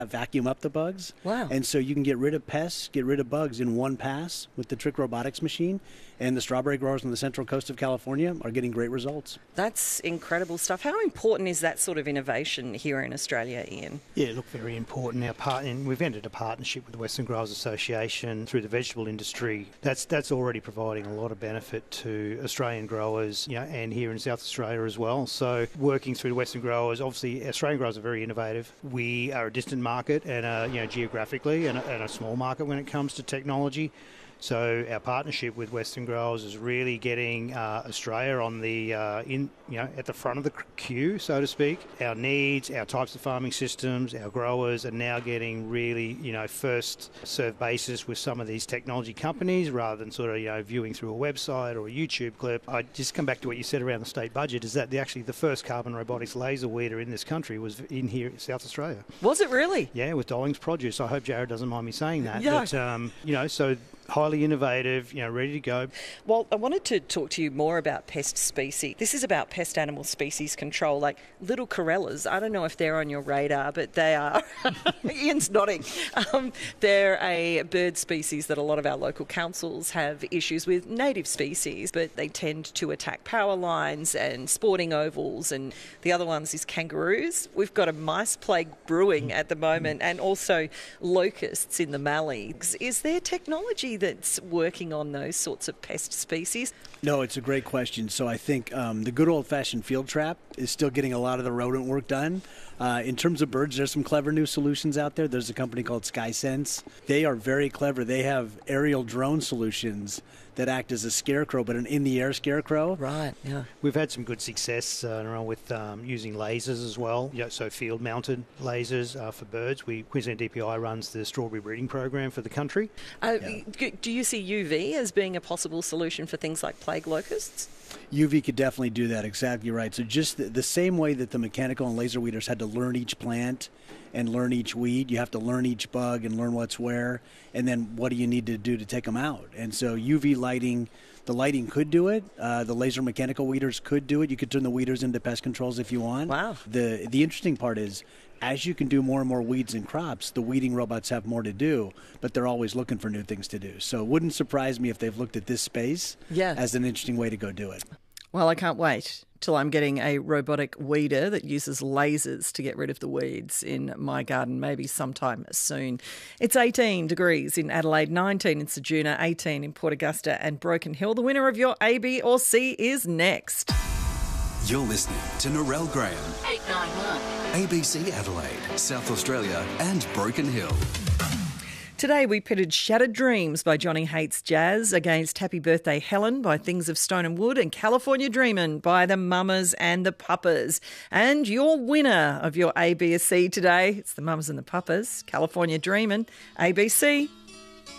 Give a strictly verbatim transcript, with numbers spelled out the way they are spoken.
vacuum up the bugs. Wow. And so you can get rid of pests, get rid of bugs in one pass with the Trick Robotics machine. And the strawberry growers on the central coast of California are getting great results. That's incredible stuff. How important is that sort of innovation here in Australia, Ian? Yeah, look, very important. Our part, and we've entered a partnership with the Western Growers Association through the vegetable industry. That's that's already providing a lot of benefit to Australian growers, you know, and here in South Australia as well. So working through the Western growers, obviously Australian growers are very innovative. We are a distant market and a, you know, geographically and a, and a small market when it comes to technology. So our partnership with Western Growers is really getting uh, Australia on the uh, in you know at the front of the queue, so to speak. Our needs, our types of farming systems, our growers are now getting really you know first serve basis with some of these technology companies rather than sort of you know viewing through a website or a YouTube clip. I just come back to what you said around the state budget. Is that the, actually the first carbon robotics laser weeder in this country was in here in South Australia? Was it really? Yeah, with Dollings Produce. I hope Jared doesn't mind me saying that. Yeah. But um, you know so. Highly innovative, you know, ready to go. Well, I wanted to talk to you more about pest species. This is about pest animal species control, like little corellas. I don't know if they're on your radar, but they are. Ian's nodding. Um, they're a bird species that a lot of our local councils have issues with, native species, but they tend to attack power lines and sporting ovals, and the other ones is kangaroos. We've got a mice plague brewing at the moment, and also locusts in the Mallee. Is there technology that's working on those sorts of pest species? No, it's a great question. So I think um, the good old-fashioned field trap is still getting a lot of the rodent work done. Uh, in terms of birds, there's some clever new solutions out there. There's a company called SkySense. They are very clever. They have aerial drone solutions that act as a scarecrow, but an in-the-air scarecrow. Right, yeah. We've had some good success uh, with um, using lasers as well, you know, so field-mounted lasers uh, for birds. We Queensland D P I runs the strawberry breeding program for the country. Uh, Yeah. Do you see U V as being a possible solution for things like plague locusts? U V could definitely do that, exactly right. So just the, the same way that the mechanical and laser weeders had to learn each plant and learn each weed, you have to learn each bug and learn what's where, and then what do you need to do to take them out. And so U V lighting, the lighting could do it. Uh, the laser mechanical weeders could do it. You could turn the weeders into pest controls if you want. Wow. The, the interesting part is, as you can do more and more weeds and crops, the weeding robots have more to do, but they're always looking for new things to do. So it wouldn't surprise me if they've looked at this space Yeah. as an interesting way to go do it. Well, I can't wait till I'm getting a robotic weeder that uses lasers to get rid of the weeds in my garden, maybe sometime soon. It's eighteen degrees in Adelaide, nineteen in Ceduna, eighteen in Port Augusta and Broken Hill. The winner of your A, B or C is next. You're listening to Narelle Graham, eight nine one. A B C Adelaide, South Australia and Broken Hill. Today we pitted Shattered Dreams by Johnny Hates Jazz against Happy Birthday Helen by Things of Stone and Wood and California Dreamin' by the Mamas and the Papas. And your winner of your A, B or C today, it's the Mamas and the Papas, California Dreamin', A, B, C.